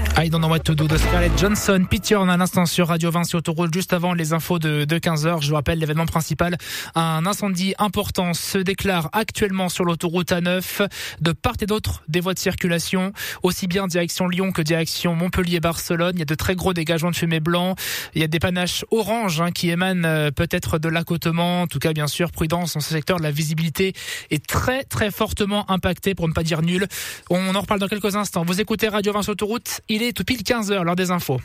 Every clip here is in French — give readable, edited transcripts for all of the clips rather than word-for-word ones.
I Don't Know What to Do de Scarlett Johansson. Pity on a un instant sur Radio Vinci Autoroute, juste avant les infos de 15h. Je vous rappelle l'événement principal. Un incendie important se déclare actuellement sur l'autoroute A9. De part et d'autre des voies de circulation, aussi bien direction Lyon que direction Montpellier-Barcelone. Il y a de très gros dégagements de fumée blanc. Il y a des panaches orange qui émanent peut-être de l'accotement. En tout cas, bien sûr, prudence dans ce secteur. La visibilité est très très fortement impactée, pour ne pas dire nulle. On en reparle dans quelques instants. Vous écoutez Radio Vinci Autoroute. Il est tout pile 15h, l'heure des infos.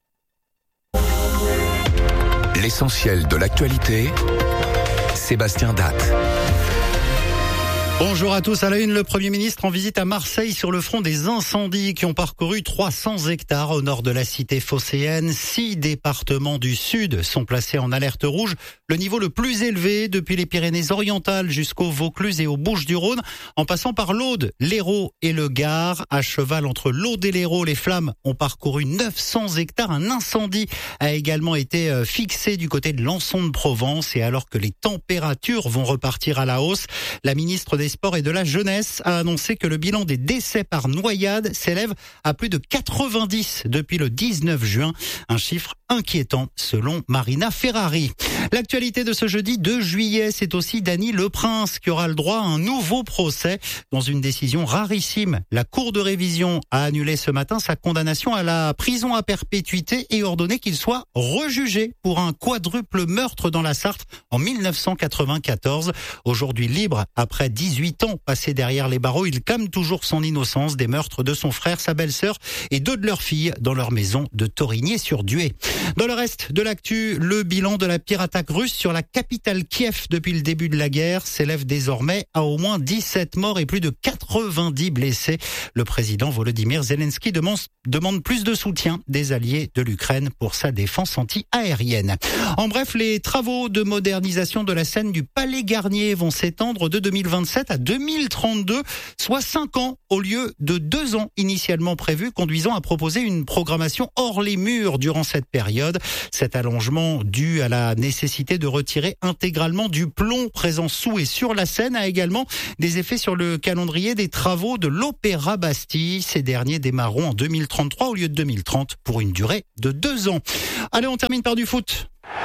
L'essentiel de l'actualité, Sébastien Datte. Bonjour à tous. À la une, le Premier ministre en visite à Marseille sur le front des incendies qui ont parcouru 300 hectares au nord de la cité phocéenne. 6 départements du sud sont placés en alerte rouge, le niveau le plus élevé depuis les Pyrénées-Orientales jusqu'au Vaucluse et aux Bouches-du-Rhône, en passant par l'Aude, l'Hérault et le Gard. À cheval entre l'Aude et l'Hérault, les flammes ont parcouru 900 hectares. Un incendie a également été fixé du côté de Lançon de Provence. Et alors que les températures vont repartir à la hausse, la ministre des Sports et de la Jeunesse a annoncé que le bilan des décès par noyade s'élève à plus de 90 depuis le 19 juin. Un chiffre inquiétant selon Marina Ferrari. L'actualité de ce jeudi 2 juillet, c'est aussi Dany Leprince qui aura le droit à un nouveau procès. Dans une décision rarissime, la Cour de révision a annulé ce matin sa condamnation à la prison à perpétuité et ordonné qu'il soit rejugé pour un quadruple meurtre dans la Sarthe en 1994. Aujourd'hui libre après 18 ans passés derrière les barreaux, il clame toujours son innocence des meurtres de son frère, sa belle-sœur et 2 de leurs filles dans leur maison de Torigné-sur-Dué. Dans le reste de l'actu, le bilan de la pire attaque russe sur la capitale Kiev depuis le début de la guerre s'élève désormais à au moins 17 morts et plus de 90 blessés. Le président Volodymyr Zelensky demande plus de soutien des alliés de l'Ukraine pour sa défense anti-aérienne. En bref, les travaux de modernisation de la scène du Palais Garnier vont s'étendre de 2027 à 2032, soit 5 ans au lieu de 2 ans initialement prévus, conduisant à proposer une programmation hors les murs durant cette période. Cet allongement dû à la nécessité de retirer intégralement du plomb présent sous et sur la scène a également des effets sur le calendrier des travaux de l'Opéra Bastille. Ces derniers démarreront en 2033 au lieu de 2030 pour une durée de 2 ans. Allez, on termine par du foot.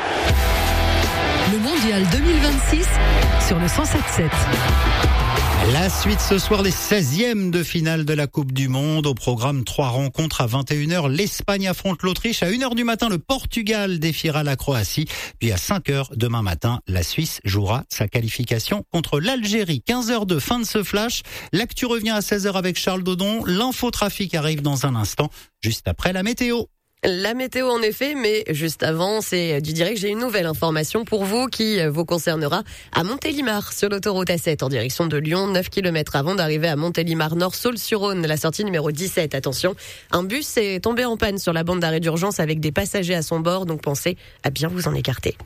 Le Mondial 2026 sur le 107.7. La suite ce soir, les 16e de finale de la Coupe du Monde. Au programme, 3 rencontres à 21h. L'Espagne affronte l'Autriche. À 1h du matin, le Portugal défiera la Croatie. Puis à 5h demain matin, la Suisse jouera sa qualification contre l'Algérie. 15h02, fin de ce flash. L'actu revient à 16h avec Charles Dodon. L'infotrafic arrive dans un instant, juste après la météo. La météo en effet, mais juste avant, c'est du direct. J'ai une nouvelle information pour vous qui vous concernera à Montélimar sur l'autoroute A7 en direction de Lyon, 9 km avant d'arriver à Montélimar Nord, Saulx-sur-Rhône, la sortie numéro 17. Attention, un bus est tombé en panne sur la bande d'arrêt d'urgence avec des passagers à son bord, donc pensez à bien vous en écarter.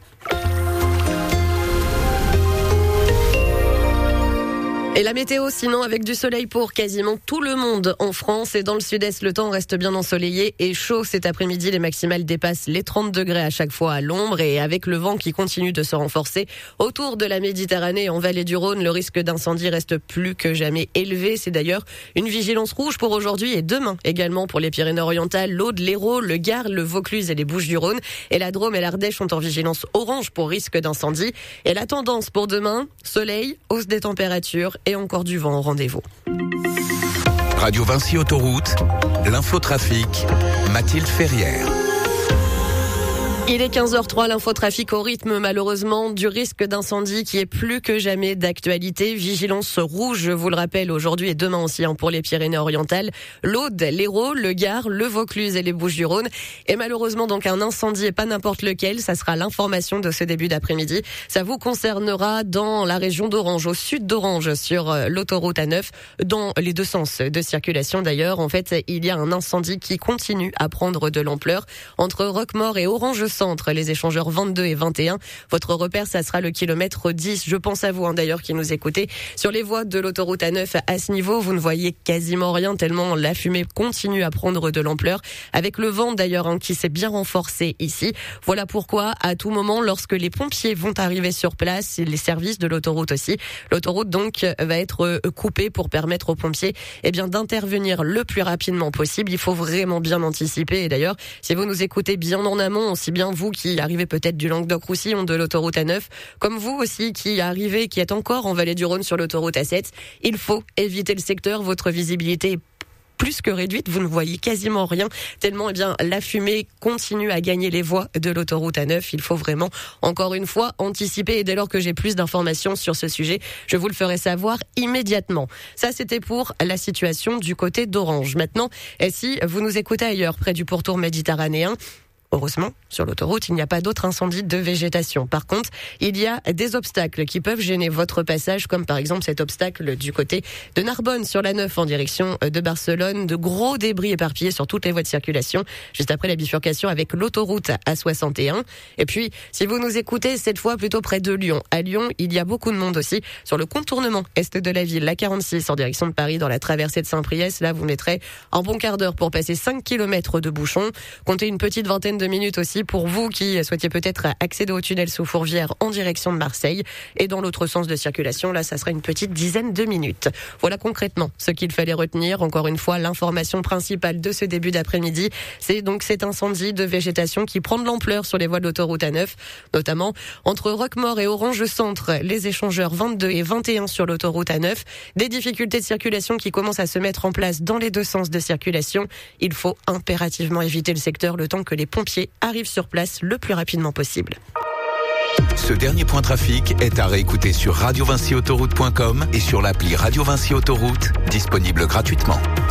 Et la météo, sinon, avec du soleil pour quasiment tout le monde en France et dans le sud-est, le temps reste bien ensoleillé et chaud cet après-midi. Les maximales dépassent les 30 degrés à chaque fois à l'ombre et avec le vent qui continue de se renforcer autour de la Méditerranée et en vallée du Rhône, le risque d'incendie reste plus que jamais élevé. C'est d'ailleurs une vigilance rouge pour aujourd'hui et demain également pour les Pyrénées-Orientales, l'Aude, l'Hérault, le Gard, le Vaucluse et les Bouches-du-Rhône. Et la Drôme et l'Ardèche sont en vigilance orange pour risque d'incendie. Et la tendance pour demain, soleil, hausse des températures et encore du vent au rendez-vous. Radio Vinci Autoroute, l'infotrafic, Mathilde Ferrière. Il est 15h03, l'infotrafic au rythme malheureusement du risque d'incendie qui est plus que jamais d'actualité. Vigilance rouge, je vous le rappelle, aujourd'hui et demain aussi pour les Pyrénées-Orientales, l'Aude, l'Hérault, le Gard, le Vaucluse et les Bouches-du-Rhône. Et malheureusement donc un incendie et pas n'importe lequel, ça sera l'information de ce début d'après-midi. Ça vous concernera dans la région d'Orange, au sud d'Orange, sur l'autoroute A9, dans les 2 sens de circulation d'ailleurs. En fait, il y a un incendie qui continue à prendre de l'ampleur entre Roquemaure et Orange centre, les échangeurs 22 et 21. Votre repère, ça sera le kilomètre 10. Je pense à vous, d'ailleurs, qui nous écoutez. Sur les voies de l'autoroute A9, à ce niveau, vous ne voyez quasiment rien tellement la fumée continue à prendre de l'ampleur. Avec le vent, d'ailleurs, qui s'est bien renforcé ici. Voilà pourquoi, à tout moment, lorsque les pompiers vont arriver sur place, les services de l'autoroute aussi, l'autoroute donc va être coupée pour permettre aux pompiers d'intervenir le plus rapidement possible. Il faut vraiment bien anticiper. Et d'ailleurs, si vous nous écoutez bien en amont, aussi bien vous qui arrivez peut-être du Languedoc-Roussillon de l'autoroute A9, comme vous aussi qui arrivez, qui êtes encore en Vallée du Rhône sur l'autoroute A7, il faut éviter le secteur. Votre visibilité est plus que réduite, vous ne voyez quasiment rien, tellement la fumée continue à gagner les voies de l'autoroute A9. Il faut vraiment, encore une fois, anticiper, et dès lors que j'ai plus d'informations sur ce sujet, je vous le ferai savoir immédiatement. Ça, c'était pour la situation du côté d'Orange. Maintenant, si vous nous écoutez ailleurs, près du pourtour méditerranéen, heureusement, sur l'autoroute, il n'y a pas d'autres incendies de végétation. Par contre, il y a des obstacles qui peuvent gêner votre passage, comme par exemple cet obstacle du côté de Narbonne sur la 9 en direction de Barcelone. De gros débris éparpillés sur toutes les voies de circulation, juste après la bifurcation avec l'autoroute A61. Et puis, si vous nous écoutez, cette fois plutôt près de Lyon. À Lyon, il y a beaucoup de monde aussi sur le contournement est de la ville, la 46 en direction de Paris, dans la traversée de Saint-Priest. Là, vous mettrez un bon quart d'heure pour passer 5 km de bouchons. Comptez une petite vingtaine de minutes aussi pour vous qui souhaitiez peut-être accéder au tunnel sous Fourvière en direction de Marseille. Et dans l'autre sens de circulation, là, ça sera une petite dizaine de minutes. Voilà concrètement ce qu'il fallait retenir. Encore une fois, l'information principale de ce début d'après-midi, c'est donc cet incendie de végétation qui prend de l'ampleur sur les voies de l'autoroute A9, notamment entre Roquemaure et Orange Centre, les échangeurs 22 et 21 sur l'autoroute A9. Des difficultés de circulation qui commencent à se mettre en place dans les deux sens de circulation. Il faut impérativement éviter le secteur le temps que les pompiers arrivent sur place le plus rapidement possible. Ce dernier point trafic est à réécouter sur radiovincyautoroute.com et sur l'appli Radio Vinci Autoroute, disponible gratuitement.